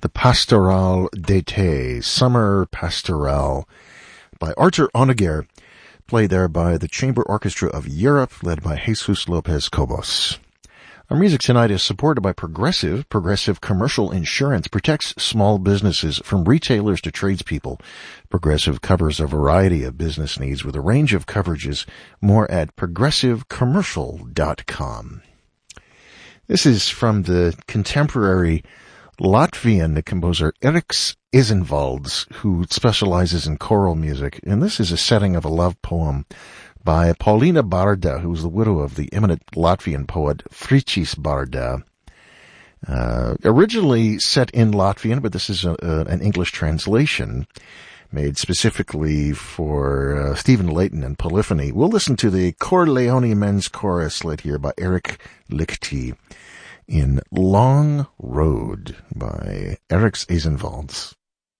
the Pastoral d'été, Summer Pastoral, by Artur Honegger, played there by the Chamber Orchestra of Europe, led by Jesus Lopez Cobos. Our music tonight is supported by Progressive. Progressive Commercial Insurance protects small businesses from retailers to tradespeople. Progressive covers a variety of business needs with a range of coverages. More at progressivecommercial.com. This is from the contemporary Latvian composer Eriks Isenvalds, who specializes in choral music, and this is a setting of a love poem by Paulina Barda, who was the widow of the eminent Latvian poet Fričis Barda. Originally set in Latvian, but this is an English translation made specifically for Stephen Layton and Polyphony. We'll listen to the Cor Leone Men's Chorus led here by Eric Lichty in Long Road by Eriks Isenvalds.